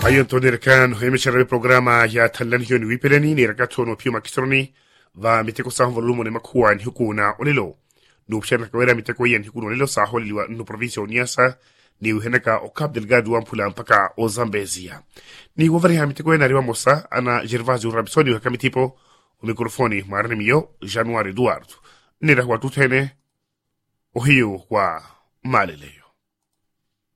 Ayonto nirkan hemeshere programa ya talanhiyo ni wipeleni ni ragato no piuma kisroni va miteko sa volumo ne makua ni hukuna onelo no pshana kawera miteko yen hukuna onelo sa holiwa no provincia oniasa ni uheneka o Cabo Delgado wampula mpaka o Zambezia ni wavari ha miteko yen ariwa mosa ana Gervasio Rabsoni wa kamitipo o mikrofoni marane miyo Januari Eduardo ni rahwa tutene o hiyo kwa malele